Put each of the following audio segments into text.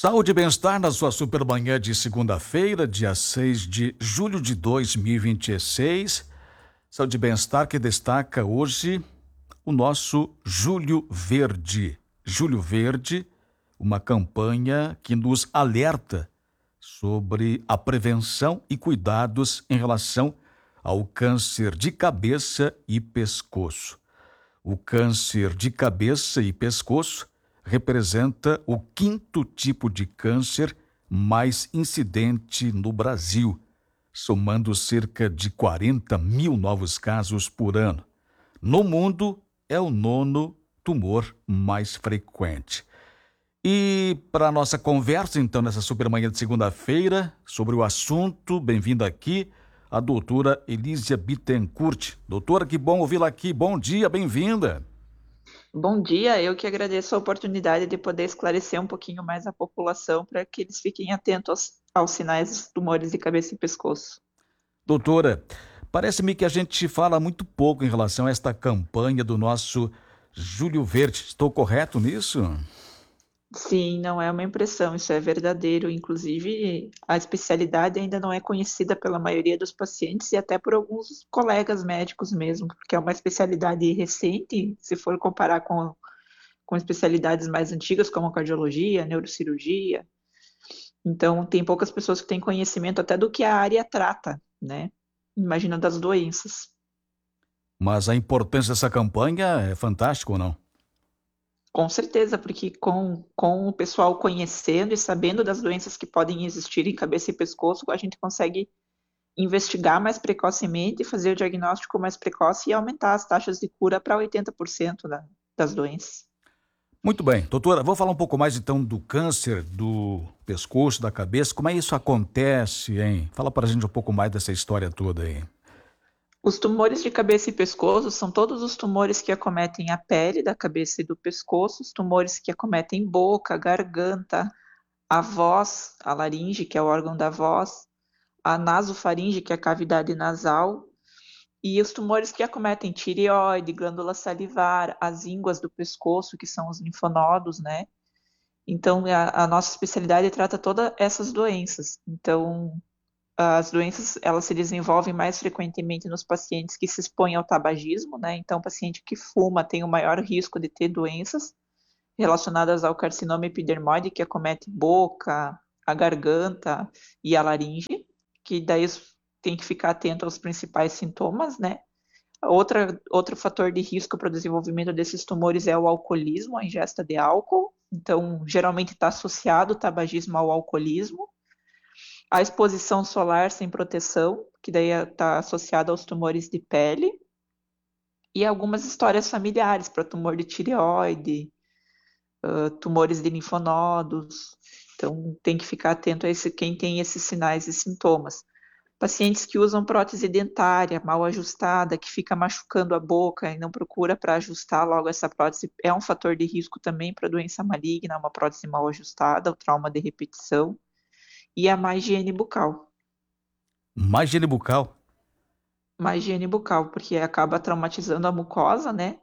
Saúde e bem-estar na sua supermanhã de segunda-feira, dia 6 de julho de 2026. Saúde e bem-estar que destaca hoje o nosso Julho Verde. Julho Verde, uma campanha que nos alerta sobre a prevenção e cuidados em relação ao câncer de cabeça e pescoço. O câncer de cabeça e pescoço representa o quinto tipo de câncer mais incidente no Brasil, somando cerca de 40 mil novos casos por ano. No mundo, é o nono tumor mais frequente. E para a nossa conversa, então, nessa supermanhã de segunda-feira, sobre o assunto, bem-vinda aqui, a doutora Elísia Bittencourt. Doutora, que bom ouvi-la aqui. Bom dia, bem-vinda. Bom dia, eu que agradeço a oportunidade de poder esclarecer um pouquinho mais a população para que eles fiquem atentos aos sinais dos tumores de cabeça e pescoço. Doutora, parece-me que a gente fala muito pouco em relação a esta campanha do nosso Julho Verde. Estou correto nisso? Sim, não é uma impressão, isso é verdadeiro. Inclusive, a especialidade ainda não é conhecida pela maioria dos pacientes e até por alguns colegas médicos mesmo, porque é uma especialidade recente, se for comparar com especialidades mais antigas, como a cardiologia, neurocirurgia. Então, tem poucas pessoas que têm conhecimento até do que a área trata, né? Imagina das doenças. Mas a importância dessa campanha é fantástica ou não? Com certeza, porque com o pessoal conhecendo e sabendo das doenças que podem existir em cabeça e pescoço, a gente consegue investigar mais precocemente, fazer o diagnóstico mais precoce e aumentar as taxas de cura para 80% das doenças. Muito bem, doutora, vou falar um pouco mais então do câncer do pescoço, da cabeça. Como é isso acontece, hein? Fala pra gente um pouco mais dessa história toda aí. Os tumores de cabeça e pescoço são todos os tumores que acometem a pele da cabeça e do pescoço, os tumores que acometem boca, garganta, a voz, a laringe, que é o órgão da voz, a nasofaringe, que é a cavidade nasal, e os tumores que acometem tireoide, glândula salivar, as ínguas do pescoço, que são os linfonodos, né? Então, a nossa especialidade trata todas essas doenças. Então, as doenças, elas se desenvolvem mais frequentemente nos pacientes que se expõem ao tabagismo, né? Então, o paciente que fuma tem o maior risco de ter doenças relacionadas ao carcinoma epidermoide, que acomete boca, a garganta e a laringe, que daí tem que ficar atento aos principais sintomas, né? Outro fator de risco para o desenvolvimento desses tumores é o alcoolismo, a ingesta de álcool. Então, geralmente está associado o tabagismo ao alcoolismo. A exposição solar sem proteção, que daí está associada aos tumores de pele. E algumas histórias familiares para tumor de tireoide, tumores de linfonodos. Então, tem que ficar atento a quem tem esses sinais e sintomas. Pacientes que usam prótese dentária mal ajustada, que fica machucando a boca e não procura para ajustar logo essa prótese, é um fator de risco também para doença maligna, uma prótese mal ajustada, o trauma de repetição. E a má higiene bucal. Má higiene bucal. Má higiene bucal, porque acaba traumatizando a mucosa, né?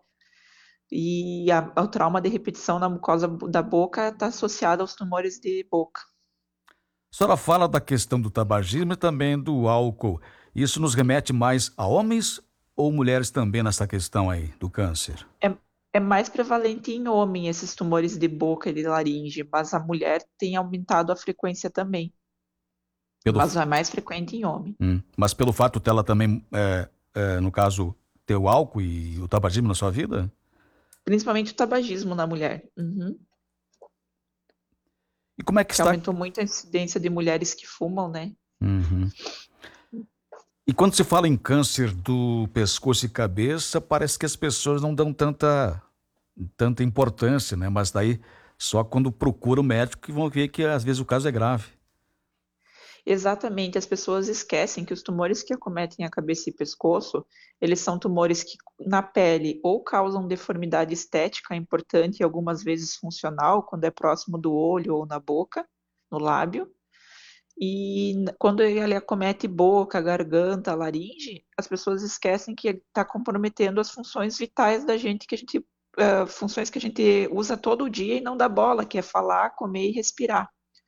E o trauma de repetição na mucosa da boca está associado aos tumores de boca. A senhora fala da questão do tabagismo e também do álcool. Isso nos remete mais a homens ou mulheres também nessa questão aí do câncer? É, é mais prevalente em homem esses tumores de boca e de laringe, mas a mulher tem aumentado a frequência também. Pelo, Mas é mais frequente em homem. mas pelo fato dela também, no caso, ter o álcool e o tabagismo na sua vida? Principalmente o tabagismo na mulher. Uhum. E como é que Que está? aumentou muito a incidência de mulheres que fumam, né? Uhum. E quando se fala em câncer do pescoço e cabeça, parece que as pessoas não dão tanta importância, né? Mas daí só quando procura o médico que vão ver que às vezes o caso é grave. Exatamente, as pessoas esquecem que os tumores que acometem a cabeça e pescoço, eles são tumores que na pele ou causam deformidade estética importante e algumas vezes funcional, quando é próximo do olho ou na boca, no lábio, e quando ele acomete boca, garganta, laringe, as pessoas esquecem que ele está comprometendo as funções vitais da gente, funções que a gente usa todo dia e não dá bola, que é falar, comer e respirar.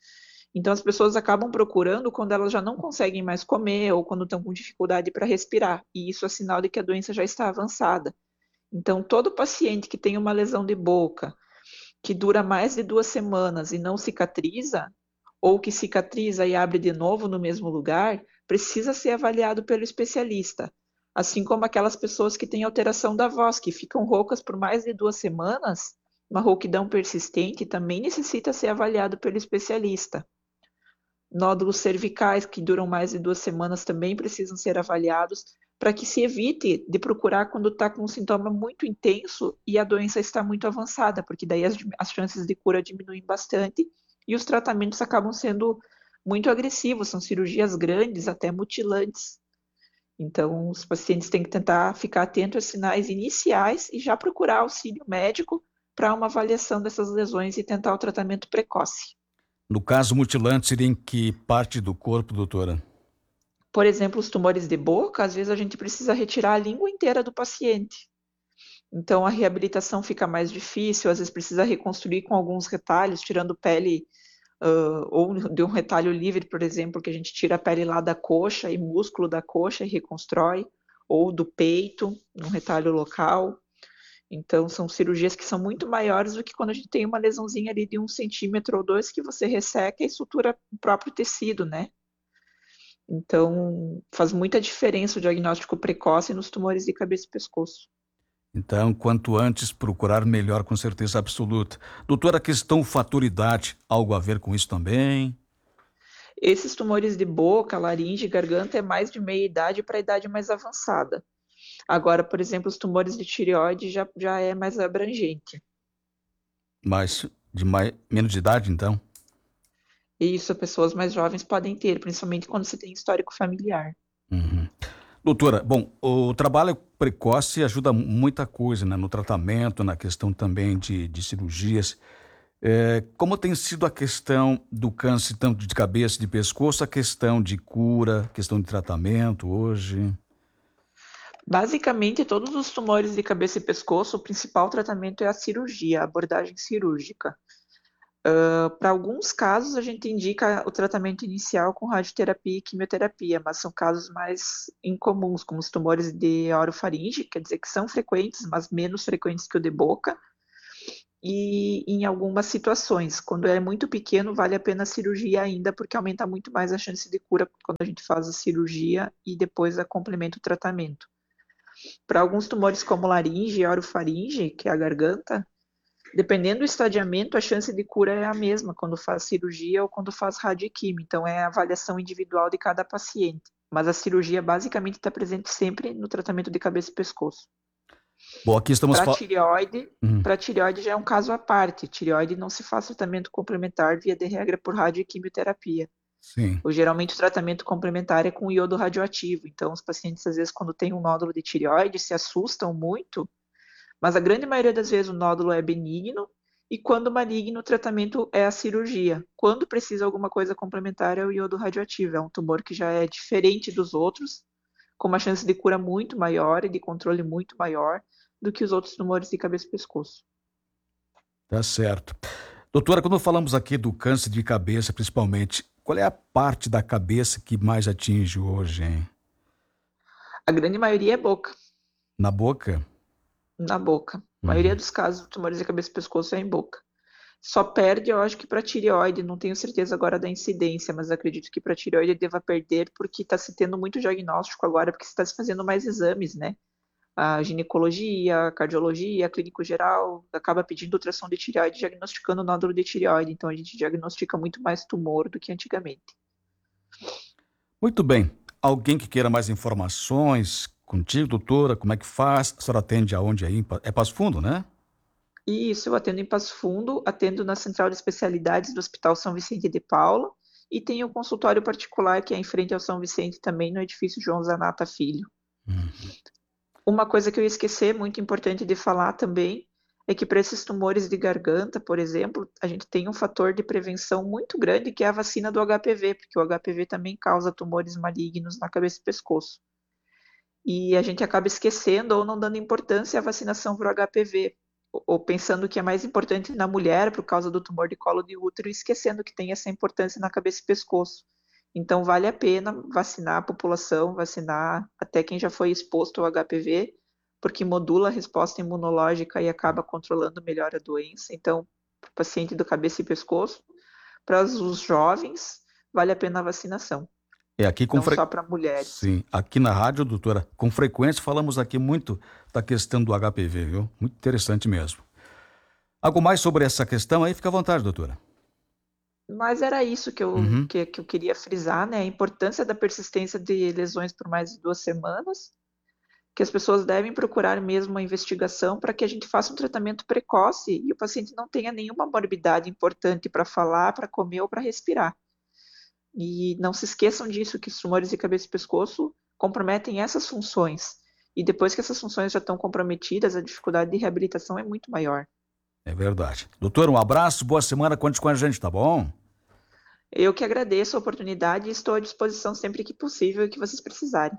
Então as pessoas acabam procurando quando elas já não conseguem mais comer ou quando estão com dificuldade para respirar, e isso é sinal de que a doença já está avançada. Então todo paciente que tem uma lesão de boca que dura mais de 2 semanas e não cicatriza, ou que cicatriza e abre de novo no mesmo lugar, precisa ser avaliado pelo especialista. Assim como aquelas pessoas que têm alteração da voz, que ficam roucas por mais de 2 semanas, uma rouquidão persistente também necessita ser avaliado pelo especialista. Nódulos cervicais que duram mais de 2 semanas também precisam ser avaliados para que se evite de procurar quando está com um sintoma muito intenso e a doença está muito avançada, porque daí as chances de cura diminuem bastante e os tratamentos acabam sendo muito agressivos, são cirurgias grandes, até mutilantes. Então, os pacientes têm que tentar ficar atentos aos sinais iniciais e já procurar auxílio médico para uma avaliação dessas lesões e tentar o tratamento precoce. No caso mutilante, seria em que parte do corpo, doutora? Por exemplo, os tumores de boca, às vezes a gente precisa retirar a língua inteira do paciente. Então, a reabilitação fica mais difícil, às vezes precisa reconstruir com alguns retalhos, tirando pele, ou de um retalho livre, por exemplo, que a gente tira a pele lá da coxa e músculo da coxa e reconstrói, ou do peito, num retalho local. Então, são cirurgias que são muito maiores do que quando a gente tem uma lesãozinha ali de 1 centímetro ou 2 que você resseca e sutura o próprio tecido, né? Então, faz muita diferença o diagnóstico precoce nos tumores de cabeça e pescoço. Então, quanto antes procurar, melhor, com certeza absoluta. Doutora, a questão fator idade, algo a ver com isso também? Esses tumores de boca, laringe e garganta é mais de meia idade para a idade mais avançada. Agora, por exemplo, os tumores de tireoide já é mais abrangente. Mas menos de idade, então? E isso pessoas mais jovens podem ter, principalmente quando você tem histórico familiar. Uhum. Doutora, bom, o trabalho precoce ajuda muita coisa, né? No tratamento, na questão também de cirurgias. Como tem sido a questão do câncer, tanto de cabeça, de pescoço, a questão de cura, questão de tratamento hoje? Basicamente, todos os tumores de cabeça e pescoço, o principal tratamento é a cirurgia, a abordagem cirúrgica. Para alguns casos, a gente indica o tratamento inicial com radioterapia e quimioterapia, mas são casos mais incomuns, como os tumores de orofaringe, quer dizer que são frequentes, mas menos frequentes que o de boca. E em algumas situações, quando é muito pequeno, vale a pena a cirurgia ainda, porque aumenta muito mais a chance de cura quando a gente faz a cirurgia e depois complementa o tratamento. Para alguns tumores como laringe e orofaringe, que é a garganta, dependendo do estadiamento, a chance de cura é a mesma quando faz cirurgia ou quando faz radioquimio. Então, é a avaliação individual de cada paciente. Mas a cirurgia basicamente está presente sempre no tratamento de cabeça e pescoço. Bom, aqui estamos Para falando. tireoide, para tireoide já é um caso à parte. Tireoide não se faz tratamento complementar via de regra por radio e quimioterapia. Sim. Geralmente o tratamento complementar é com iodo radioativo. Então, os pacientes, às vezes, quando tem um nódulo de tireoide, se assustam muito, mas a grande maioria das vezes o nódulo é benigno e quando maligno o tratamento é a cirurgia. Quando precisa alguma coisa complementar é o iodo radioativo. É um tumor que já é diferente dos outros, com uma chance de cura muito maior e de controle muito maior do que os outros tumores de cabeça e pescoço. Tá certo. Doutora, quando falamos aqui do câncer de cabeça, principalmente, qual é a parte da cabeça que mais atinge hoje, hein? A grande maioria é boca, Na boca? na boca. A maioria Uhum. dos casos de tumores de cabeça e pescoço é em boca. Só perde, eu acho que para tireoide, não tenho certeza agora da incidência, mas acredito que para tireoide deva perder porque está se tendo muito diagnóstico agora, porque se está se fazendo mais exames, né? A ginecologia, a cardiologia, a clínico geral, acaba pedindo ultrassom de tireoide, diagnosticando nódulo de tireoide. Então a gente diagnostica muito mais tumor do que antigamente. Muito bem. Alguém que queira mais informações contigo, doutora, como é que faz? A senhora atende aonde aí? É Passo Fundo, né? E isso eu atendo em Passo Fundo, atendo na Central de Especialidades do Hospital São Vicente de Paula e tenho um consultório particular que é em frente ao São Vicente também, no edifício João Zanata Filho. Uhum. Uma coisa que eu ia esquecer, muito importante de falar também, é que para esses tumores de garganta, por exemplo, a gente tem um fator de prevenção muito grande que é a vacina do HPV, porque o HPV também causa tumores malignos na cabeça e pescoço. E a gente acaba esquecendo ou não dando importância à vacinação para o HPV. ou pensando que é mais importante na mulher por causa do tumor de colo de útero, e esquecendo que tem essa importância na cabeça e pescoço. Então vale a pena vacinar a população, vacinar até quem já foi exposto ao HPV, porque modula a resposta imunológica e acaba controlando melhor a doença. Então, para o paciente do cabeça e pescoço, para os jovens, vale a pena a vacinação. Aqui não só para mulheres. Sim, aqui na rádio, doutora, com frequência falamos aqui muito da questão do HPV, viu? Muito interessante mesmo. Algo mais sobre essa questão aí? Fica à vontade, doutora. Mas era isso que eu queria frisar, né? A importância da persistência de lesões por mais de 2 semanas, que as pessoas devem procurar mesmo a investigação para que a gente faça um tratamento precoce e o paciente não tenha nenhuma morbidade importante para falar, para comer ou para respirar. E não se esqueçam disso, que os tumores de cabeça e pescoço comprometem essas funções. E depois que essas funções já estão comprometidas, a dificuldade de reabilitação é muito maior. É verdade. Doutor, um abraço, boa semana, conte com a gente, tá bom? Eu que agradeço a oportunidade e estou à disposição sempre que possível e que vocês precisarem.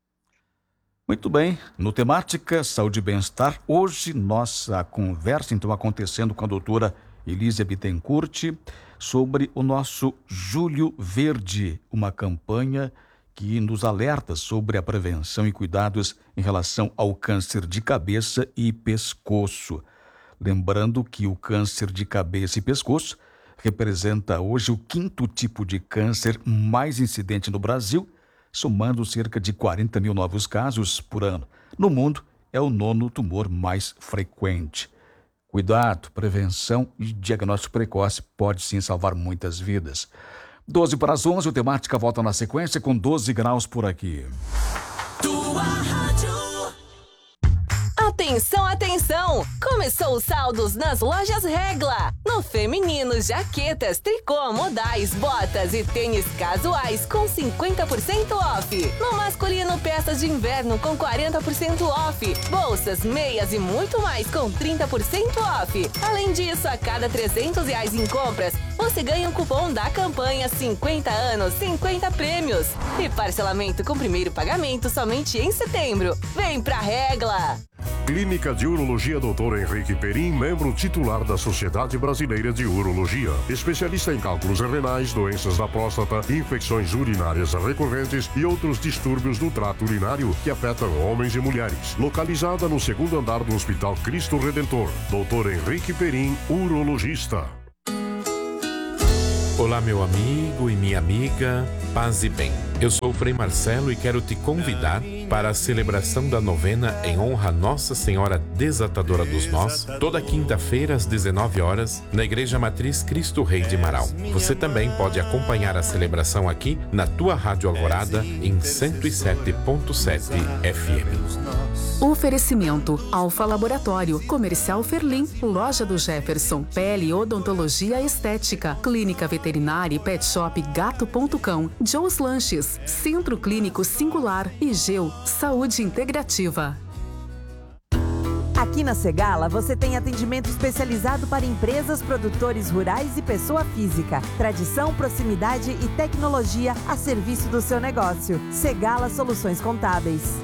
Muito bem, no Temática Saúde e Bem-Estar, hoje nossa conversa então acontecendo com a doutora Elísia Bittencourt sobre o nosso Julho Verde, uma campanha que nos alerta sobre a prevenção e cuidados em relação ao câncer de cabeça e pescoço. Lembrando que o câncer de cabeça e pescoço representa hoje o 5º tipo de câncer mais incidente no Brasil, somando cerca de 40 mil novos casos por ano. No mundo, é o 9º tumor mais frequente. Cuidado, prevenção e diagnóstico precoce pode sim salvar muitas vidas. 12 para as 11, o Temática volta na sequência com 12 graus por aqui. Tua rádio. Atenção, atenção! Começou os saldos nas lojas Regla. No feminino, jaquetas, tricô, modais, botas e tênis casuais com 50% off. No masculino, peças de inverno com 40% off. Bolsas, meias e muito mais com 30% off. Além disso, a cada R$300 em compras, você ganha um cupom da campanha 50 anos, 50 prêmios. E parcelamento com primeiro pagamento somente em setembro. Vem pra Regla! Clínica de Urologia Dr. Henrique Perim, membro titular da Sociedade Brasileira de Urologia. Especialista em cálculos renais, doenças da próstata, infecções urinárias recorrentes e outros distúrbios do trato urinário que afetam homens e mulheres. Localizada no 2º andar do Hospital Cristo Redentor. Dr. Henrique Perim, urologista. Olá, meu amigo e minha amiga, paz e bem. Eu sou o Frei Marcelo e quero te convidar para a celebração da novena em honra a Nossa Senhora Desatadora dos Nós, toda quinta-feira às 19 horas, na Igreja Matriz Cristo Rei de Marau. Você também pode acompanhar a celebração aqui na tua Rádio Alvorada em 107.7 FM. Oferecimento: Alfa Laboratório, Comercial Ferlim, Loja do Jefferson, Pele e Odontologia Estética, Clínica Veterinária e Pet Shop Gato.cão, Joe's Lanches, Centro Clínico Singular e Geu Saúde Integrativa. Aqui na Segala você tem atendimento especializado para empresas, produtores rurais e pessoa física. Tradição, proximidade e tecnologia a serviço do seu negócio. Segala Soluções Contábeis.